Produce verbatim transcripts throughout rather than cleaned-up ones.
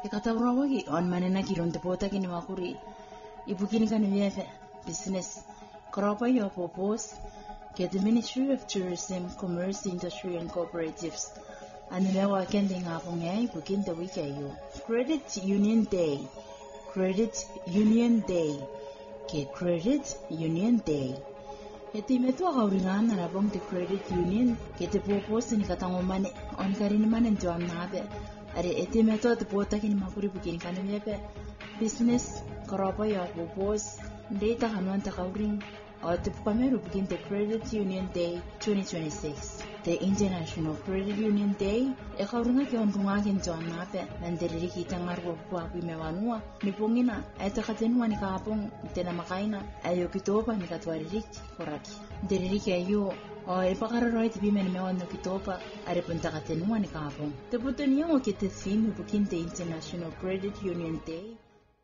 Ikatawrawagi on manena kiron depota kini makuri. Ibu kini kan vieve business. Kropa yo propose get the Ministry of Tourism, Commerce, Industry and Cooperatives. Anilewa kende ngaponge ibu kinda wike yo. Credit Union Day. Credit Union Day. Ke Credit Union Day. Eti metu akauringan na bong the Credit Union ke te propose ni katangomane on karini manen to amnabe. Are eti metu te pota kini makuri bukini kanu vieve business. Kropa yo propose data hanuan takauring. Or the Pameru begin the Credit Union Day twenty twenty-six. The International Credit Union Day, e kaurunga ki on runga kin to anape, nanderiri kita ngarwo kwa bimewanua, nipongina, eta katenua ni kapong, tena makaina, ayo kitopa ni katwaririk, koraki. Deriri ayo, o e pakararoi tibi men mewan no kitopa, are punta katenua ni kapong. Te putoniya mo kite theme begin the International Credit Union Day.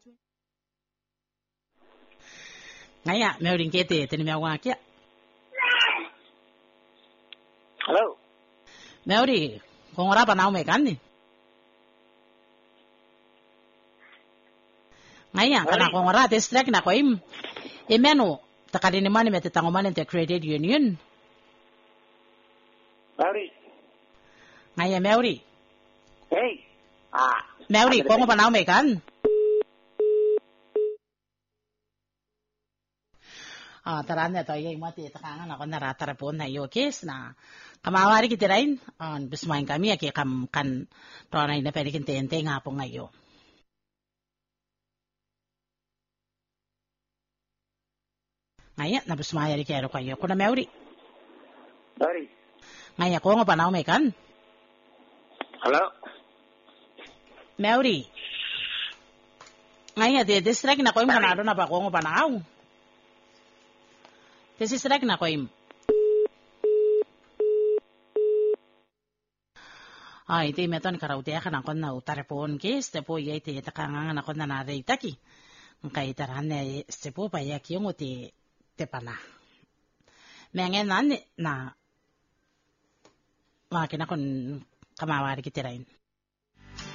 Ngaya, meoring kete, teni mewa kia. Hello. Meori, kung ora pa na umekan ni. Ngaya, kana kung ora te strike na ko im. Imeno, takadini mani mete tangoman te credit union. Meori. Ngaya meori. Hey. Ah. Meori, kung pa na umekan. Ah, taranya to ay mati takangan ako na ratarapon na iyo kes na kamawari kitirain on bismain kami aki kam kan to na ina pwede kintente nga po ngayo. Ngaya na bismaya ri kero kayo kuna meuri. Meori. Ngaya ko nga panaw mekan. Hello. Meuri. Ngaya de distract na ko im kanado na pa ko nga panaw. Tesi serak na ko im. Ay, iti meton karautia ka na ko na utarepon kes, tepo iya iti takangan ako na nareitaki. Ang kaitaran na sepo payak yung uti tepana. Mengen na na makin akon kamawari kitirain.